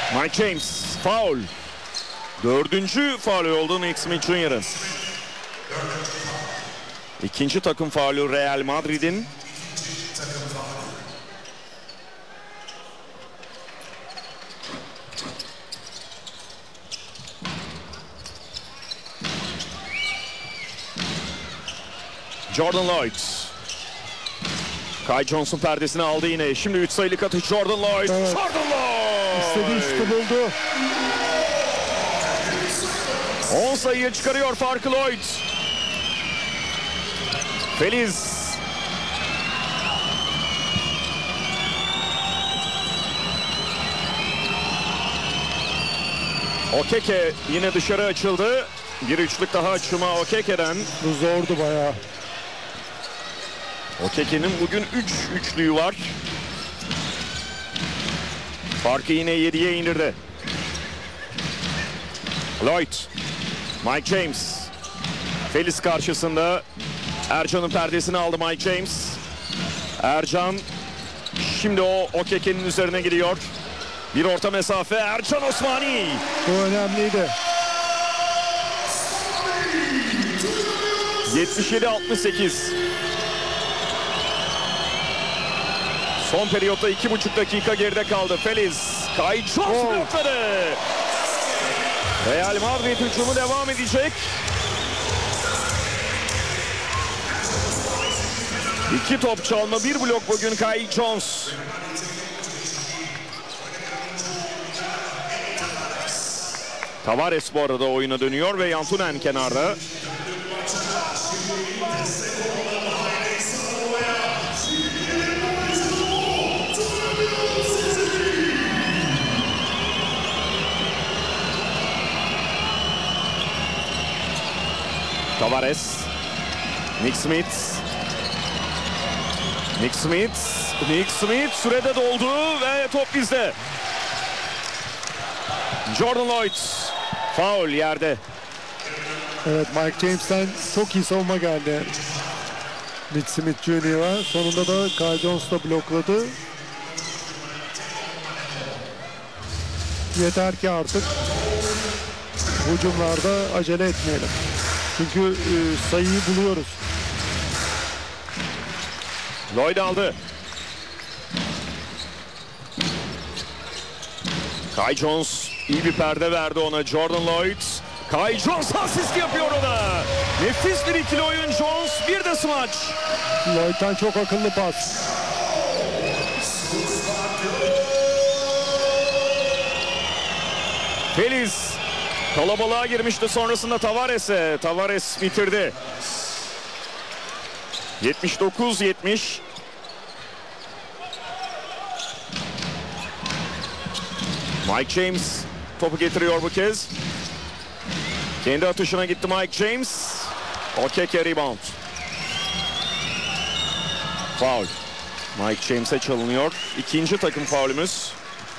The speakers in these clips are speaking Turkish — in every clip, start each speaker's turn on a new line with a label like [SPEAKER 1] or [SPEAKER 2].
[SPEAKER 1] Mike James faul. Dördüncü faul oldu Nick Smith Jr.'ın. İkinci takım faulü Real Madrid'in. Jordan Lloyd. Kai Jones'un perdesini aldı yine. Şimdi 3 sayılık atış Jordan Lloyd.
[SPEAKER 2] Evet.
[SPEAKER 1] Jordan Lloyd.
[SPEAKER 2] İstediği şutu buldu.
[SPEAKER 1] 10 sayıya çıkarıyor farkı Lloyd. Feliz. Okeke yine dışarı açıldı. Bir üçlük daha açılma Okeke'den.
[SPEAKER 2] Bu zordu bayağı.
[SPEAKER 1] Okeke'nin bugün 3 üçlüğü var. Farkı yine 7'ye indirdi. Lloyd. Mike James. Feliz karşısında. Ercan'ın perdesini aldı Mike James. Ercan şimdi o Okeke'nin üzerine gidiyor. Bir orta mesafe Ercan Osmani.
[SPEAKER 2] Bu önemliydi.
[SPEAKER 1] 77-68. Son periyotta 2,5 dakika geride kaldı. Feliz. Kai Jones blokladı. Real Madrid hücumu devam edecek. 2 top çalma, 1 blok bugün Kai Jones. Tavares bu arada oyuna dönüyor ve Yantunen kenarda. Tavares. Nick Smith. Nick Smith sürede doldu ve top bizde. Jordan Lloyd. Faul yerde.
[SPEAKER 2] Evet, Mike James'ten çok iyi savunma geldi. Nick Smith Jr.'a. Sonunda da Kai Jones da blokladı. Yeter ki artık hücumlarda acele etmeyelim. Çünkü sayıyı buluyoruz.
[SPEAKER 1] Lloyd aldı. Kai Jones iyi bir perde verdi ona. Jordan Lloyd. Kai Jones asist yapıyor ona. Nefis bir ikili oyun Jones. Bir de smaç.
[SPEAKER 2] Lloyd'dan çok akıllı pas.
[SPEAKER 1] Feliz kalabalığa girmişti, sonrasında Tavares'e. Tavares bitirdi. 79-70. Mike James topu getiriyor bu kez. Kendi atışına gitti Mike James. Okeke rebound. Foul. Mike James'e çalınıyor. İkinci takım faulümüz.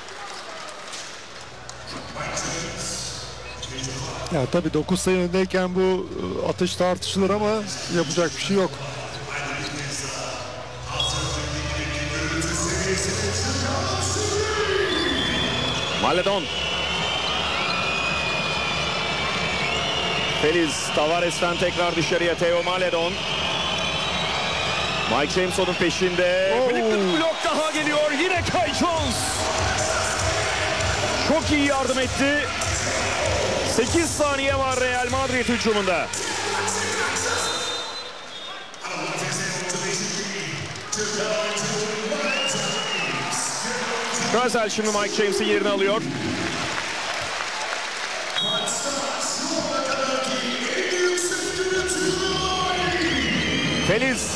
[SPEAKER 2] Ya tabii 9 sayı öndeyken bu atış tartışılır ama yapacak bir şey yok.
[SPEAKER 1] Maledon. Feliz Tavares'ten tekrar dışarıya Theo Maledon. Mike James onun peşinde. Bir blok daha geliyor. Yine Kai Jones. Çok iyi yardım etti. 8 saniye var Real Madrid hücumunda. Özel şimdi Mike James'in yerini alıyor. Feliz.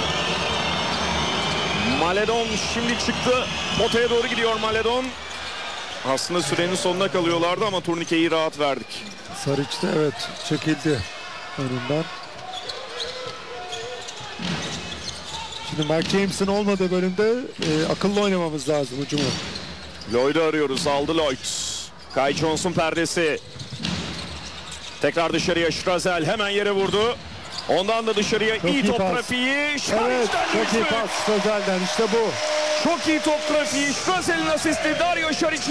[SPEAKER 1] Maledon şimdi çıktı. Potaya doğru gidiyor Maledon. Aslında sürenin sonuna kalıyorlardı ama turnikeyi rahat verdik.
[SPEAKER 2] Saric de evet çekildi önünden. Şimdi Mike James'in olmadığı bölümde akıllı oynamamız lazım hücumu.
[SPEAKER 1] Lloyd'u arıyoruz. Aldı Lloyd. Kai Jones'un perdesi. Tekrar dışarıya Strazel hemen yere vurdu. Ondan da dışarıya
[SPEAKER 2] çok
[SPEAKER 1] iyi top
[SPEAKER 2] pas.
[SPEAKER 1] trafiği.
[SPEAKER 2] Evet, çok iyi pas Strazel'den, işte bu.
[SPEAKER 1] Çok iyi top trafiği. Strazel'in asisti Dario Saric.